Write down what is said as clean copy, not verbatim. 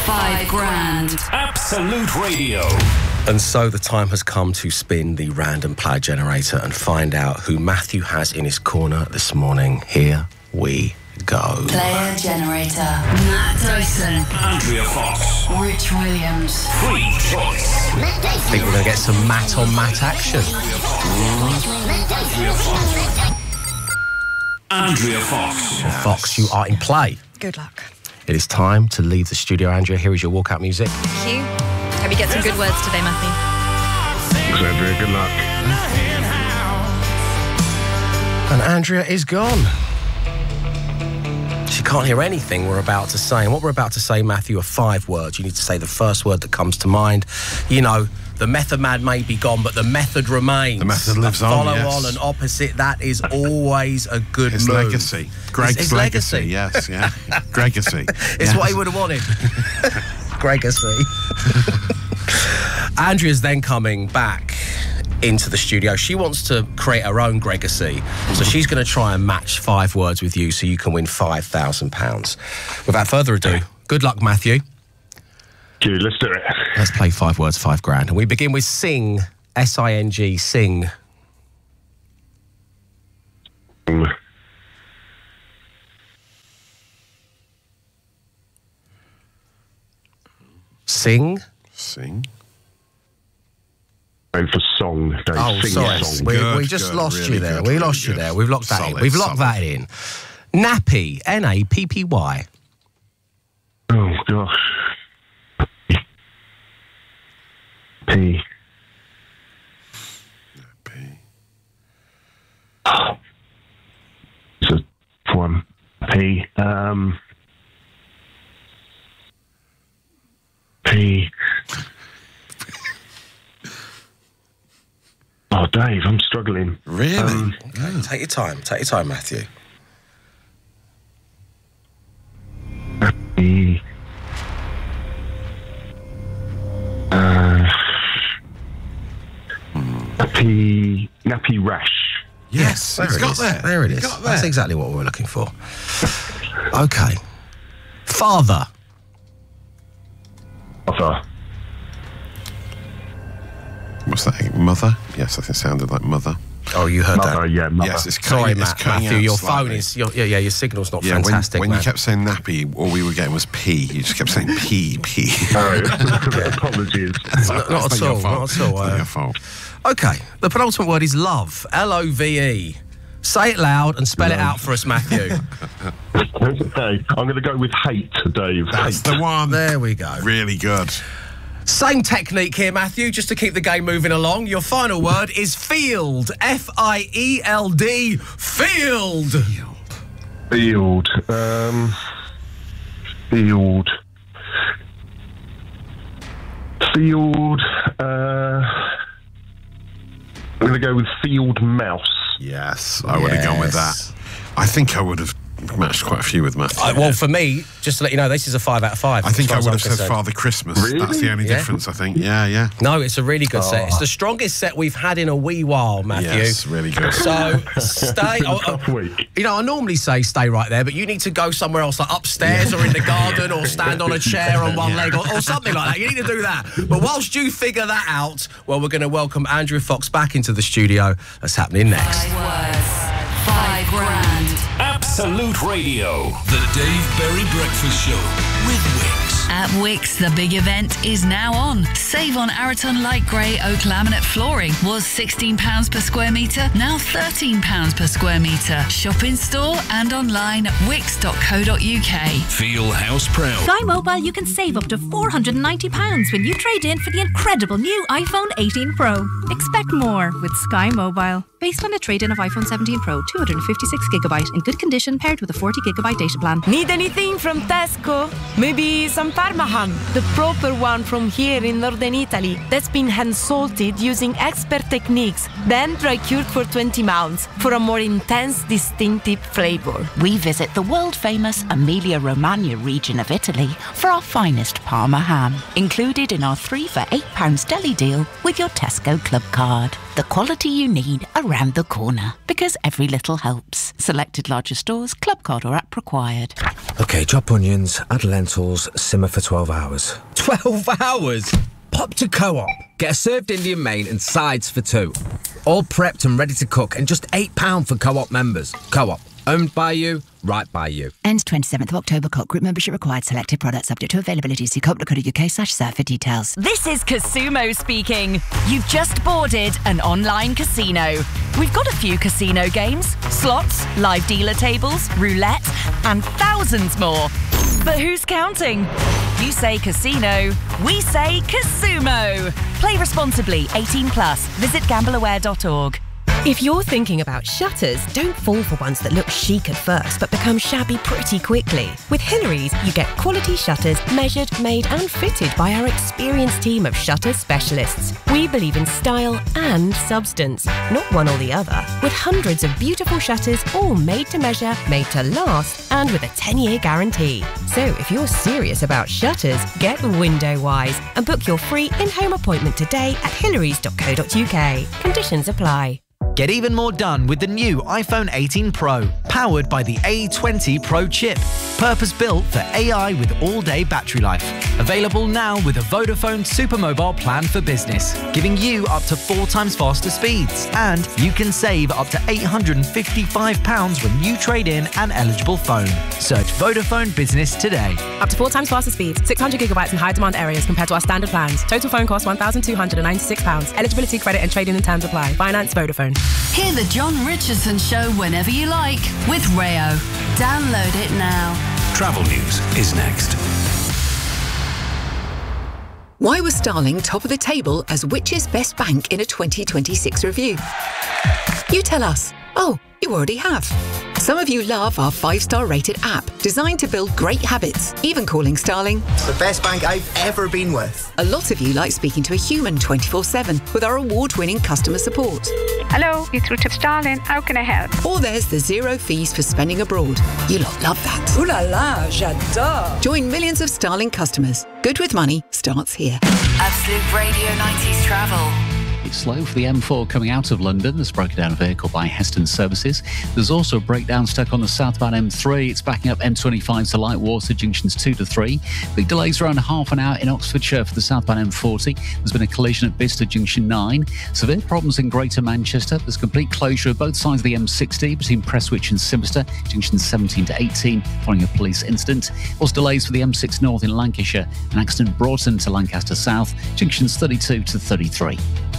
5 grand. Absolute Radio. And so the time has come to spin the random player generator and find out who Matthew has in his corner this morning. Here we go. Player generator. Matt Dyson. Andrea Fox. Rich Williams. Free choice. I think we're going to get some Matt on Matt action. Andrea Fox. Fox, you are in play. Good luck. It is time to leave the studio. Andrea, here is your walkout music. Thank you. Hope you get some good words today, Matthew. Thanks, Andrea. Good luck. And Andrea is gone. She can't hear anything we're about to say. And what we're about to say, Matthew, are 5 words. You need to say the first word that comes to mind. You know, the method man may be gone, but the method remains. The method lives on, Follow yes. on and opposite, that is always a good His move. legacy. Greg's His legacy. Yes, yeah. Gregacy. It's what he would have wanted. Gregacy. Andrea's then coming back into the studio. She wants to create her own Gregacy, so she's going to try and match 5 words with you so you can win £5,000. Without further ado, good luck, Matthew. Dude, let's do it. Let's play 5 words, 5 grand. And we begin with sing, S-I-N-G, sing. Sing. Sing. Going for song. Going Oh, sing sorry. song. We just lost really you there. good, We really lost you good. there. We've locked that in. Solid, We've locked solid. that in. Nappy, N-A-P-P-Y. Oh, gosh. P. It's a one. P. P. Oh, Dave, I'm struggling. Really? Okay, take your time. Take your time, Matthew. P. Nappy rash. Yes, There it's it got is. there. There it It's is. got there. That's exactly what we were looking for. Okay. Father. Other. What's that? Mother? Yes, I think it sounded like mother. Oh, you heard Mother, that. yeah, mother. Yes, it's Sorry, cutting, it's Matt. cutting Matthew, out your slightly. phone is... your signal's not Yeah, fantastic, when man. you kept saying nappy, all we were getting was P. You just kept saying P. Oh, apologies. Not at all. Not at all. Not your fault. Okay. The penultimate word is love. L-O-V-E. Say it loud and spell it out for us, Matthew. Okay, I'm going to go with hate, Dave. That's Hate. the one. There we go. Really good. Same technique here, Matthew, just to keep the game moving along. Your final word is field. F-I-E-L-D. Field. Field. Field. Field. I'm going to go with field mouse. Yes, I would have gone with that. I think I would have matched quite a few with Matthew. Well, for me, just to let you know, this is a 5 out of 5. I think I as far would as have I'm said concerned. Father Christmas. Really? That's the only Yeah. difference, I think. Yeah. No, it's a really good set. It's the strongest set we've had in a wee while, Matthew. Yes, really good. So, stay... Tough week. You know, I normally say stay right there, but you need to go somewhere else, like upstairs or in the garden, or stand on a chair on one leg, or something like that. You need to do that. But whilst you figure that out, well, we're going to welcome Andrea Fox back into the studio. That's happening next. 5 words. 5 grand. Absolute Radio. The Dave Berry Breakfast Show with Wix. At Wix, the big event is now on. Save on Araton Light Grey Oak Laminate Flooring. Was £16 per square metre, now £13 per square metre. Shop in store and online at wix.co.uk. Feel house proud. Sky Mobile, you can save up to £490 when you trade in for the incredible new iPhone 18 Pro. Expect more with Sky Mobile. Based on a trade-in of iPhone 17 Pro, 256GB in good condition paired with a 40GB data plan. Need anything from Tesco? Maybe some Parma ham, the proper one from here in northern Italy, that's been hand-salted using expert techniques, then dry-cured for 20 months for a more intense, distinctive flavour. We visit the world-famous Emilia-Romagna region of Italy for our finest Parma ham, included in our 3 for £8 deli deal with your Tesco Club card. The quality you need around the corner, because every little helps. Selected larger stores, club card or app required. OK, chop onions, add lentils, simmer for 12 hours. 12 hours? Pop to Co-op. Get a served Indian main and sides for 2. All prepped and ready to cook, and just £8 for Co-op members. Co-op. Owned by you, right by you. Ends 27th of October. Co-op group membership required. Selected products subject to availability. See coop.co.uk/surf for details. This is Casumo speaking. You've just boarded an online casino. We've got a few casino games, slots, live dealer tables, roulette, and thousands more. But who's counting? You say casino, we say Casumo. Play responsibly. 18+. Visit gambleaware.org. If you're thinking about shutters, don't fall for ones that look chic at first but become shabby pretty quickly. With Hillary's, you get quality shutters measured, made and fitted by our experienced team of shutter specialists. We believe in style and substance, not one or the other. With hundreds of beautiful shutters, all made to measure, made to last, and with a 10-year guarantee. So if you're serious about shutters, get Window-Wise and book your free in-home appointment today at hillarys.co.uk. Conditions apply. Get even more done with the new iPhone 18 Pro, powered by the A20 Pro chip. Purpose-built for AI with all-day battery life. Available now with a Vodafone Supermobile plan for business, giving you up to 4 times faster speeds. And you can save up to £855 when you trade in an eligible phone. Search Vodafone Business today. Up to 4 times faster speeds, 600 gigabytes in high-demand areas compared to our standard plans. Total phone cost £1,296. Eligibility, credit and trade-in and terms apply. Finance Vodafone. Hear the John Richardson Show whenever you like with Rayo. Download it now. Travel news is next. Why was Starling top of the table as which is best bank in a 2026 review? You tell us. Oh, you already have. Some of you love our 5-star rated app, designed to build great habits, even calling Starling the best bank I've ever been with. A lot of you like speaking to a human 24/7 with our award-winning customer support. Hello, it's Richard Starling. How can I help? Or there's the 0 fees for spending abroad. You lot love that. Ooh la la, j'adore. Join millions of Starling customers. Good with money starts here. Absolute Radio 90s Travel. It's slow for the M4 coming out of London. There's a broken down vehicle by Heston Services. There's also a breakdown stuck on the southbound M3. It's backing up M25 to Lightwater, junctions 2 to 3. Big delays around half an hour in Oxfordshire for the southbound M40. There's been a collision at Bicester, junction 9. Severe problems in Greater Manchester. There's complete closure of both sides of the M60 between Prestwich and Cibister, junctions 17 to 18, following a police incident. Also delays for the M6 North in Lancashire. An accident Broughton to Lancaster South, junctions 32 to 33.